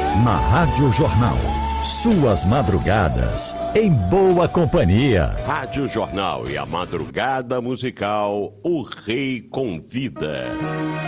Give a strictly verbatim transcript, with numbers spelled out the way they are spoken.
Na Rádio Jornal. Suas madrugadas em boa companhia. Rádio Jornal e a madrugada musical, o Rei Convida.